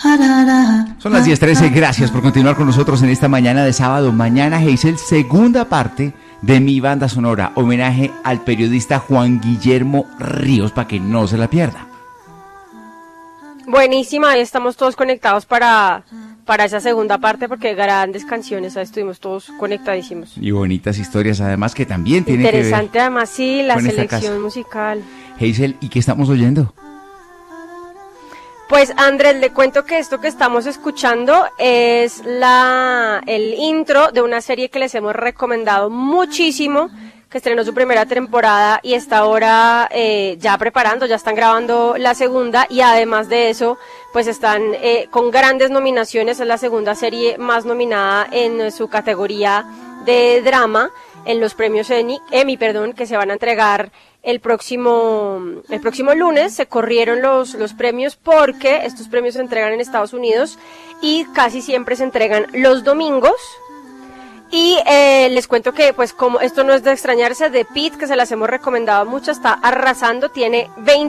Son las 10:13, gracias por continuar con nosotros en esta mañana de sábado. Mañana, Hazel, segunda parte de mi banda sonora, homenaje al periodista Juan Guillermo Ríos, para que no se la pierda. Buenísima, ahí estamos todos conectados para esa segunda parte, porque grandes canciones, ahí estuvimos todos conectadísimos. Y bonitas historias, además, que también tienen que ver. Interesante, además, sí, la selección musical. Hazel, ¿y qué estamos oyendo? Pues, Andrés, le cuento que esto que estamos escuchando es el intro de una serie que les hemos recomendado muchísimo, que estrenó su primera temporada y está ahora ya están grabando la segunda, y además de eso, pues están con grandes nominaciones. Es la segunda serie más nominada en su categoría de drama en los premios Emmy, que se van a entregar el próximo lunes. Se corrieron los premios porque estos premios se entregan en Estados Unidos y casi siempre se entregan los domingos. Y les cuento que, pues, como esto no es de extrañarse, The Pitt, que se las hemos recomendado mucho, está arrasando, tiene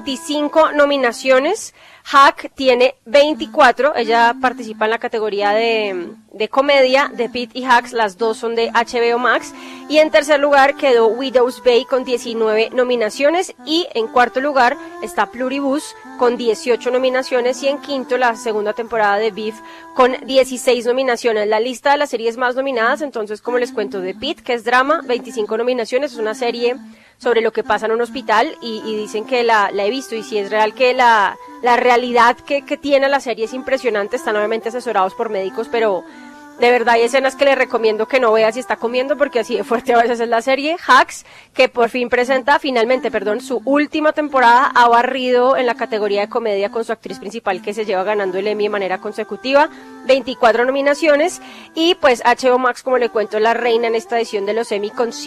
25 nominaciones. Hack tiene 24, ella participa en la categoría de comedia. The Pitt y Hacks, las dos son de HBO Max. Y en tercer lugar quedó Widow's Bay con 19 nominaciones. Y en cuarto lugar está Pluribus con 18 nominaciones. Y en quinto, la segunda temporada de Beef con 16 nominaciones. La lista de las series más nominadas, entonces, como les cuento, The Pitt, que es drama, 25 nominaciones. Es una serie sobre lo que pasa en un hospital y dicen que la he visto, y si es real que la realidad que tiene la serie es impresionante. Están obviamente asesorados por médicos, pero de verdad hay escenas que les recomiendo que no vea si está comiendo, porque así de fuerte a veces es la serie. Hacks, que por fin presenta su última temporada, ha barrido en la categoría de comedia con su actriz principal, que se lleva ganando el Emmy de manera consecutiva, 24 nominaciones. Y pues HBO Max, como le cuento, es la reina en esta edición de los Emmy con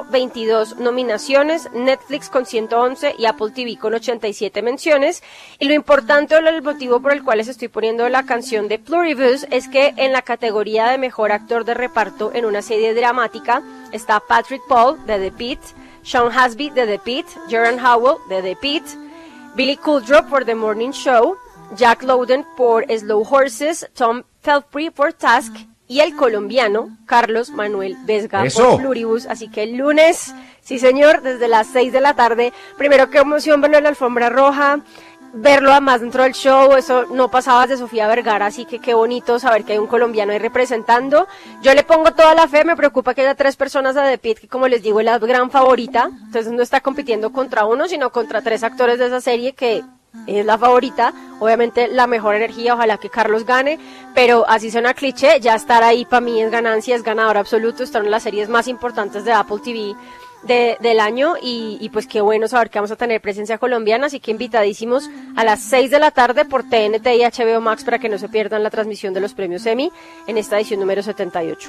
122 nominaciones, Netflix con 111 y Apple TV con 87 menciones. Y lo importante, o el motivo por el cual les estoy poniendo la canción de Pluribus, es que en la categoría de mejor actor de reparto en una serie dramática está Patrick Paul de The Pitt, Sean Hasby de The Pitt, Jerome Howell de The Pitt, Billy Kudrow por The Morning Show, Jack Lowden por Slow Horses, Tom Felpry por Task y el colombiano Carlos Manuel Vesga por Pluribus. Así que el lunes, sí señor, desde las 6 de la tarde, primero qué emoción verlo en la alfombra roja, verlo además dentro del show. Eso no pasaba de Sofía Vergara, así que qué bonito saber que hay un colombiano ahí representando. Yo le pongo toda la fe, me preocupa que haya 3 personas de The Pitt, que como les digo es la gran favorita, entonces no está compitiendo contra uno, sino contra 3 actores de esa serie, que es la favorita, obviamente la mejor energía. Ojalá que Carlos gane, pero así suena cliché, ya estar ahí para mí es ganancia, es ganador absoluto, estar en las series más importantes de Apple TV del año, y pues qué bueno saber que vamos a tener presencia colombiana, así que invitadísimos a las 6 de la tarde por TNT y HBO Max para que no se pierdan la transmisión de los premios Emmy en esta edición número 78.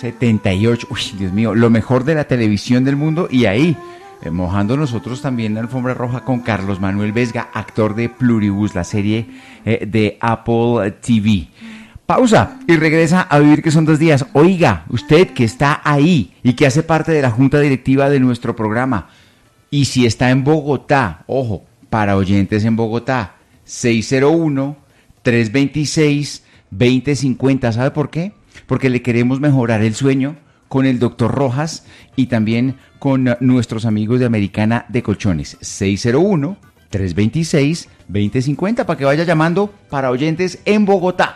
78, uy, Dios mío, lo mejor de la televisión del mundo, y ahí mojando nosotros también la alfombra roja con Carlos Manuel Vesga, actor de Pluribus, la serie de Apple TV. Pausa y regresa a Vivir, que son 2 días. Oiga, usted que está ahí y que hace parte de la junta directiva de nuestro programa, y si está en Bogotá, ojo, para oyentes en Bogotá, 601-326-2050. ¿Sabe por qué? Porque le queremos mejorar el sueño con el doctor Rojas y también con nuestros amigos de Americana de Colchones. 601-326-2050 para que vaya llamando para oyentes en Bogotá.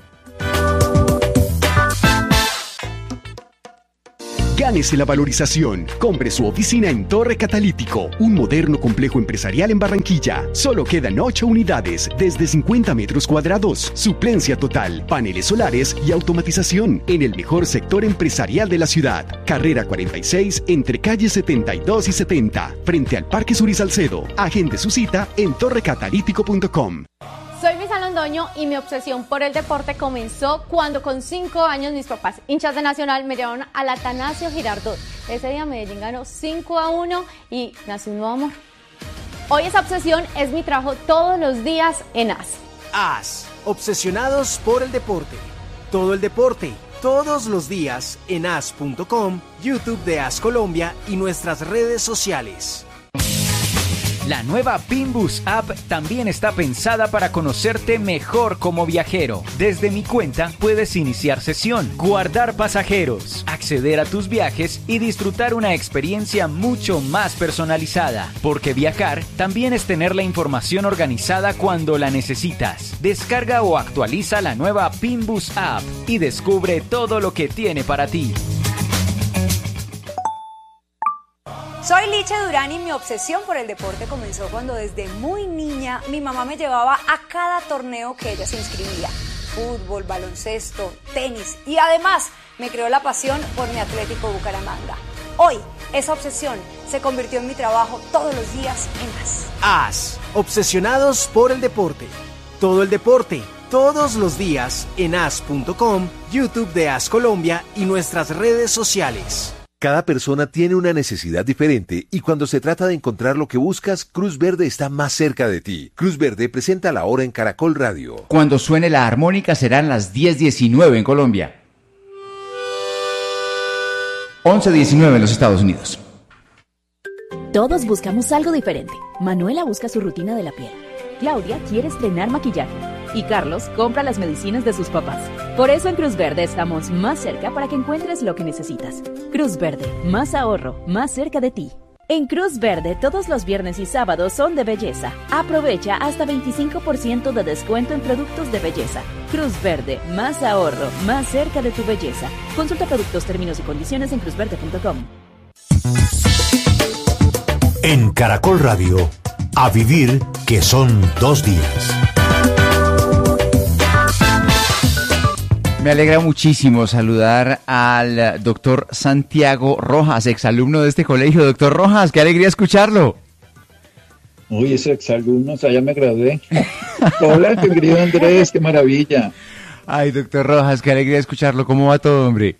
Gánese la valorización. Compre su oficina en Torre Catalítico, un moderno complejo empresarial en Barranquilla. Solo quedan 8 unidades, desde 50 metros cuadrados. Suplencia total, paneles solares y automatización en el mejor sector empresarial de la ciudad. Carrera 46, entre calles 72 y 70, frente al Parque Sur y Salcedo. Agende su cita en torrecatalítico.com. Soy Luisa Londoño y mi obsesión por el deporte comenzó cuando con 5 años mis papás, hinchas de Nacional, me llevaron al Atanasio Girardot. Ese día Medellín ganó 5-1 y nació un nuevo amor. Hoy esa obsesión es mi trabajo todos los días en AS. AS, obsesionados por el deporte. Todo el deporte, todos los días en as.com, YouTube de AS Colombia y nuestras redes sociales. La nueva Pinbus App también está pensada para conocerte mejor como viajero. Desde mi cuenta puedes iniciar sesión, guardar pasajeros, acceder a tus viajes y disfrutar una experiencia mucho más personalizada. Porque viajar también es tener la información organizada cuando la necesitas. Descarga o actualiza la nueva Pinbus App y descubre todo lo que tiene para ti. Soy Licha Durán y mi obsesión por el deporte comenzó cuando desde muy niña mi mamá me llevaba a cada torneo que ella se inscribía. Fútbol, baloncesto, tenis y además me creó la pasión por mi Atlético Bucaramanga. Hoy esa obsesión se convirtió en mi trabajo todos los días en AS. AS, obsesionados por el deporte. Todo el deporte, todos los días en as.com, YouTube de AS Colombia y nuestras redes sociales. Cada persona tiene una necesidad diferente y cuando se trata de encontrar lo que buscas, Cruz Verde está más cerca de ti. Cruz Verde presenta la hora en Caracol Radio. Cuando suene la armónica serán las 10:19 en Colombia. 11:19 en los Estados Unidos. Todos buscamos algo diferente. Manuela busca su rutina de la piel. Claudia quiere estrenar maquillaje. Y Carlos compra las medicinas de sus papás. Por eso en Cruz Verde estamos más cerca para que encuentres lo que necesitas. Cruz Verde, más ahorro, más cerca de ti. En Cruz Verde todos los viernes y sábados son de belleza. Aprovecha hasta 25% de descuento en productos de belleza. Cruz Verde, más ahorro, más cerca de tu belleza. Consulta productos, términos y condiciones en cruzverde.com. En Caracol Radio, a vivir que son 2 días. Me alegra muchísimo saludar al doctor Santiago Rojas, exalumno de este colegio. Doctor Rojas, qué alegría escucharlo. Uy, ese exalumno, o sea, ya me gradué. Hola, qué querido Andrés, qué maravilla. Ay, doctor Rojas, qué alegría escucharlo. ¿Cómo va todo, hombre?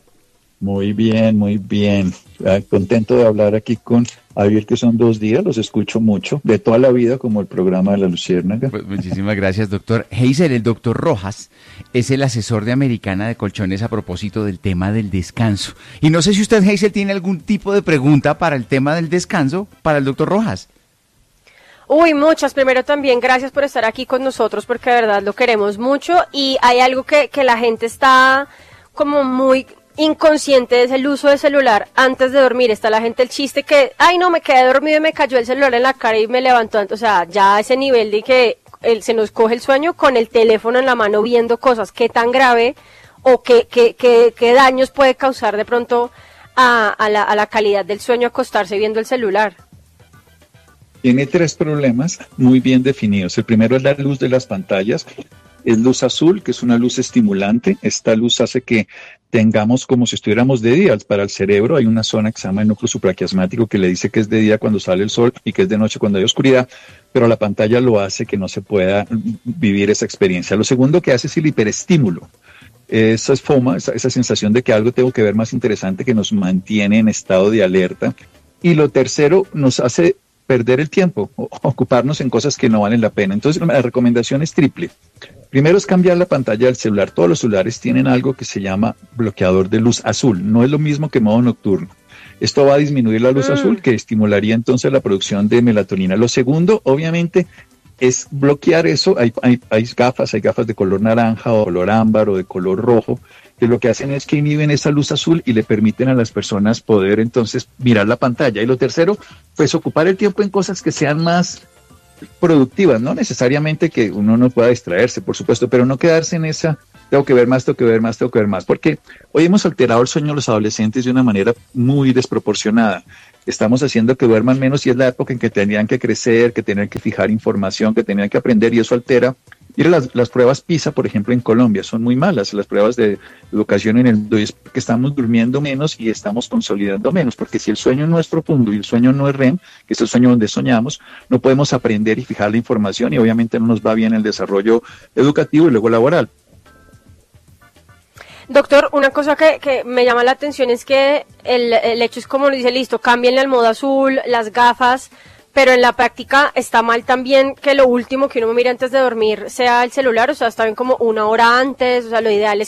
Muy bien, muy bien. Contento de hablar aquí con A Vivir que son 2 días, los escucho mucho, de toda la vida, como el programa de La Luciérnaga. Pues muchísimas gracias, doctor. Heiser, el doctor Rojas es el asesor de Americana de Colchones a propósito del tema del descanso. Y no sé si usted, Heiser, tiene algún tipo de pregunta para el tema del descanso para el doctor Rojas. Uy, muchas. Primero también gracias por estar aquí con nosotros porque de verdad lo queremos mucho y hay algo que la gente está como muy inconsciente, es el uso del celular antes de dormir. Está la gente el chiste que, ay no, me quedé dormido y me cayó el celular en la cara y me levantó. O sea, ya a ese nivel de que se nos coge el sueño con el teléfono en la mano viendo cosas, qué tan grave o qué daños puede causar de pronto a la calidad del sueño acostarse viendo el celular. Tiene 3 problemas muy bien definidos. El primero es la luz de las pantallas. Es luz azul, que es una luz estimulante. Esta luz hace que tengamos como si estuviéramos de día. Para el cerebro hay una zona que se llama el núcleo supraquiasmático que le dice que es de día cuando sale el sol y que es de noche cuando hay oscuridad, pero la pantalla lo hace que no se pueda vivir esa experiencia. Lo segundo que hace es el hiperestímulo. Esa es FOMA, esa sensación de que algo tengo que ver más interesante que nos mantiene en estado de alerta. Y lo tercero nos hace perder el tiempo, ocuparnos en cosas que no valen la pena. Entonces la recomendación es triple. Primero es cambiar la pantalla del celular. Todos los celulares tienen algo que se llama bloqueador de luz azul. No es lo mismo que modo nocturno. Esto va a disminuir la luz azul, que estimularía entonces la producción de melatonina. Lo segundo, obviamente, es bloquear eso. Hay gafas de color naranja o color ámbar o de color rojo, que lo que hacen es que inhiben esa luz azul y le permiten a las personas poder entonces mirar la pantalla. Y lo tercero, pues ocupar el tiempo en cosas que sean más productivas, no necesariamente que uno no pueda distraerse, por supuesto, pero no quedarse en esa, tengo que ver más, porque hoy hemos alterado el sueño de los adolescentes de una manera muy desproporcionada. Estamos haciendo que duerman menos y es la época en que tendrían que crecer, que tenían que fijar información, que tenían que aprender y eso altera. Mira, las pruebas PISA, por ejemplo, en Colombia son muy malas, las pruebas de educación en el mundo, es porque estamos durmiendo menos y estamos consolidando menos, porque si el sueño no es profundo y el sueño no es REM, que es el sueño donde soñamos, no podemos aprender y fijar la información y obviamente no nos va bien el desarrollo educativo y luego laboral. Doctor, una cosa que me llama la atención es que el hecho es como dice, listo, cámbienle al modo azul, las gafas, pero en la práctica está mal también que lo último que uno mire antes de dormir sea el celular, o sea, está bien como 1 hora antes, o sea, lo ideal es